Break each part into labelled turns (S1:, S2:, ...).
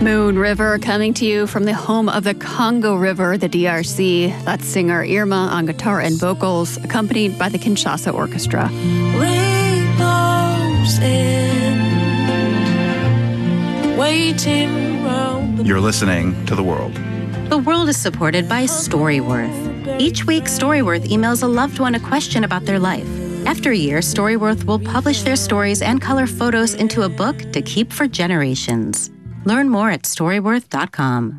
S1: Moon River coming to you from the home of the Congo River, the DRC. That's singer Irma on guitar and vocals, accompanied by the Kinshasa Orchestra.
S2: You're listening to The World.
S3: The World is supported by Storyworth. Each week, Storyworth emails a loved one a question about their life. After a year, Storyworth will publish their stories and color photos into a book to keep for generations. Learn more at Storyworth.com.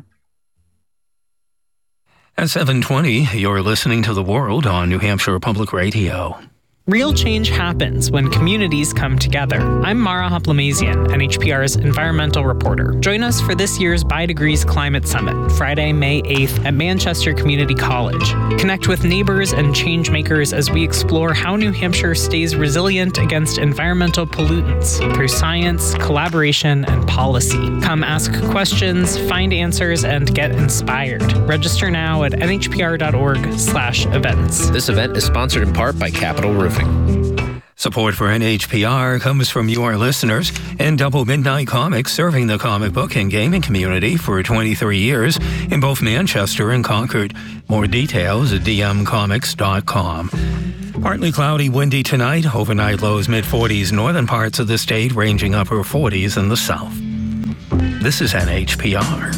S4: At 7:20, you're listening to The World on New Hampshire Public Radio.
S5: Real change happens when communities come together. I'm Mara Hoplamazian, NHPR's environmental reporter. Join us for this year's Bi-Degrees Climate Summit, Friday, May 8th at Manchester Community College. Connect with neighbors and change makers as we explore how New Hampshire stays resilient against environmental pollutants through science, collaboration, and policy. Come ask questions, find answers, and get inspired. Register now at nhpr.org/events.
S6: This event is sponsored in part by Capital Roofing.
S4: Support for NHPR comes from your listeners and Double Midnight Comics, serving the comic book and gaming community for 23 years in both Manchester and Concord. More details at dmcomics.com. Partly cloudy, windy tonight. Overnight lows mid-40s, northern parts of the state ranging upper 40s in the south. This is NHPR.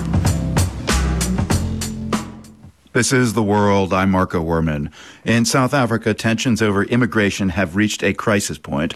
S2: This is The World. I'm Marco Werman. In South Africa, tensions over immigration have reached a crisis point